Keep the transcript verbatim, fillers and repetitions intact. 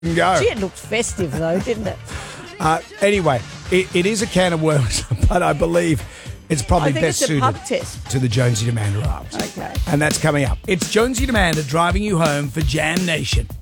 Go. Gee, it looked festive, though, didn't it? Uh, anyway, it, it is a can of worms, but I believe it's probably I think best it's a suited pub test. to the Jonesy Demander arms. Okay. And that's coming up. It's Jonesy Demander driving you home for Jam Nation.